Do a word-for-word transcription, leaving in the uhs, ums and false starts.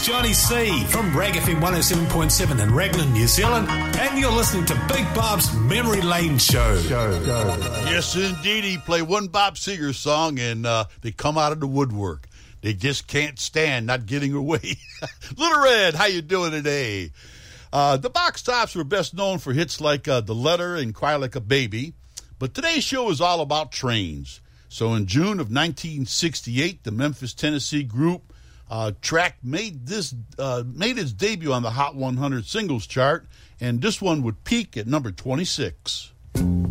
Johnny C from Rag F M one oh seven point seven in Raglan, New Zealand, and you're listening to Big Bob's Memory Lane Show. Show, show. Yes, indeed. He played one Bob Seger song, and uh, they come out of the woodwork. They just can't stand not getting away. Little Red, how you doing today? Uh, the Box Tops were best known for hits like uh, The Letter and Cry Like a Baby, but today's show is all about trains. So in June of nineteen sixty-eight, the Memphis, Tennessee group uh, Track made this uh, made its debut on the Hot one hundred singles chart, and this one would peak at number twenty-six.